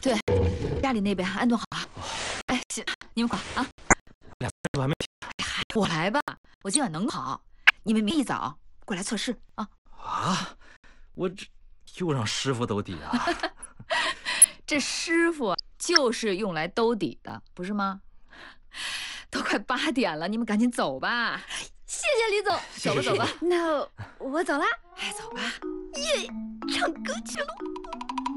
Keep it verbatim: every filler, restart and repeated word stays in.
对，家里那边安顿好了。哎，行，你们考啊。 两分还没停。 我来吧，我今晚能考。你们明天一早过来测试啊。 啊，我这又让师傅兜底啊！ 这师傅就是用来兜底的，不是吗？都快八点了，你们赶紧走吧。谢谢李总，走吧走吧。 那我走了。 哎，走吧。 耶，唱歌去了。